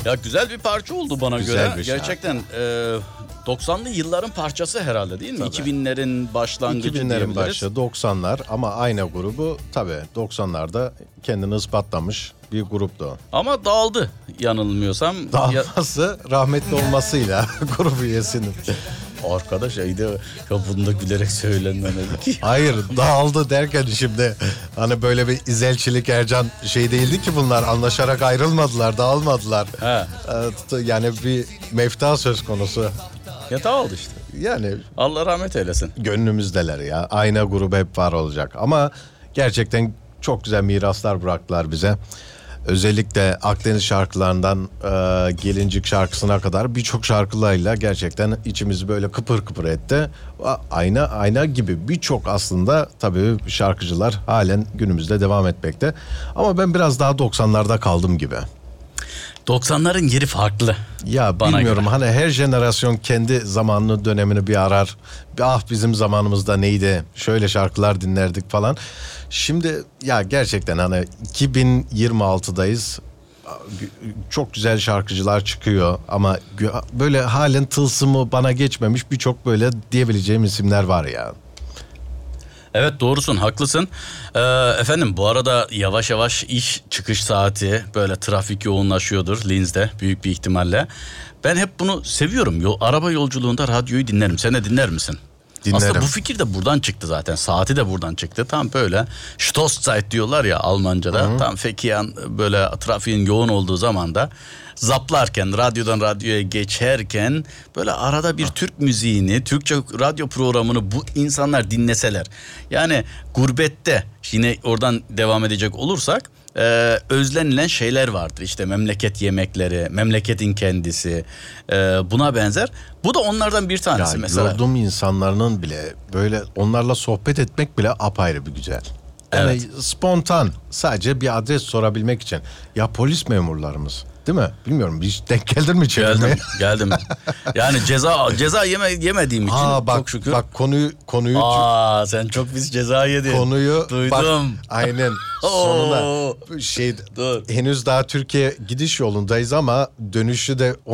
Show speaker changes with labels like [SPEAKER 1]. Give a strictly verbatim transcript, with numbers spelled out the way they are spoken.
[SPEAKER 1] Ya güzel bir parça oldu bana
[SPEAKER 2] Güzel
[SPEAKER 1] göre.
[SPEAKER 2] bir şarkı.
[SPEAKER 1] Gerçekten e, doksanlı yılların parçası herhalde değil mi?
[SPEAKER 2] Tabii.
[SPEAKER 1] iki binlerin başlangıcı
[SPEAKER 2] iki binlerin
[SPEAKER 1] diyebiliriz.
[SPEAKER 2] başı doksanlar ama aynı grubu tabii doksanlarda kendini ispatlamış bir gruptu.
[SPEAKER 1] Ama dağıldı yanılmıyorsam. Ya,
[SPEAKER 2] Dağılması rahmetli olmasıyla grup üyesinin.
[SPEAKER 1] arkadaş aydı ya, bunu da gülerek söylenmemeli.
[SPEAKER 2] Hayır, dağıldı derken şimdi hani böyle bir izelçilik Ercan şey değildi ki, bunlar anlaşarak ayrılmadılar, dağılmadılar.
[SPEAKER 1] He.
[SPEAKER 2] Ee, Yani bir mefta söz konusu.
[SPEAKER 1] Ya dağıldı işte.
[SPEAKER 2] Yani
[SPEAKER 1] Allah rahmet eylesin.
[SPEAKER 2] gönlümüzdeler ya. Aynı grup hep var olacak. Ama gerçekten çok güzel miraslar bıraktılar bize. Özellikle Akdeniz şarkılarından e, Gelincik şarkısına kadar birçok şarkılarıyla gerçekten içimizi böyle kıpır kıpır etti. A- Ayna ayna gibi birçok aslında tabii şarkıcılar halen günümüzde devam etmekte. Ama ben biraz daha doksanlarda kaldım gibi.
[SPEAKER 1] doksanların yeri farklı.
[SPEAKER 2] Ya
[SPEAKER 1] Bana
[SPEAKER 2] bilmiyorum
[SPEAKER 1] göre.
[SPEAKER 2] hani her jenerasyon kendi zamanını, dönemini bir arar. Bir, ah bizim zamanımızda neydi? Şöyle şarkılar dinlerdik falan. Şimdi ya gerçekten hani iki bin yirmi altıdayız. Çok güzel şarkıcılar çıkıyor ama gö- böyle halen tılsımı bana geçmemiş birçok böyle diyebileceğim isimler var ya.
[SPEAKER 1] Evet, doğrusun, haklısın. Ee, efendim bu arada yavaş yavaş iş çıkış saati, böyle trafik yoğunlaşıyordur Linz'de büyük bir ihtimalle. Ben hep bunu seviyorum. Yo, araba yolculuğunda radyoyu dinlerim. Sen de dinler misin?
[SPEAKER 2] Dinlerim.
[SPEAKER 1] Aslında bu fikir de buradan çıktı zaten. Saati de buradan çıktı. Tam böyle Stoßzeit diyorlar ya Almanca'da. Hı-hı. Tam Fekiyan böyle trafiğin yoğun olduğu zamanda zaplarken, radyodan radyoya geçerken böyle arada bir Türk müziğini, Türkçe radyo programını bu insanlar dinleseler. Yani gurbette, yine oradan devam edecek olursak, e, özlenilen şeyler vardır. İşte memleket yemekleri, memleketin kendisi, e, buna benzer. Bu da onlardan bir tanesi
[SPEAKER 2] Ya
[SPEAKER 1] mesela.
[SPEAKER 2] yurdum insanların bile böyle onlarla sohbet etmek bile apayrı bir güzel. Yani
[SPEAKER 1] Evet.
[SPEAKER 2] spontan, sadece bir adres sorabilmek için. Ya polis memurlarımız değil mi? Bilmiyorum, hiç denk geldin mi çevirmeye?
[SPEAKER 1] Geldim, geldim. Yani ceza ceza yeme, yemediğim için
[SPEAKER 2] Aa, bak,
[SPEAKER 1] çok şükür.
[SPEAKER 2] Bak konuyu konuyu
[SPEAKER 1] Aa, sen çok biz ceza yedin.
[SPEAKER 2] konuyu
[SPEAKER 1] Duydum.
[SPEAKER 2] bak, aynen sonunda
[SPEAKER 1] Oo.
[SPEAKER 2] şey
[SPEAKER 1] Dur.
[SPEAKER 2] henüz daha Türkiye gidiş yolundayız ama dönüşü de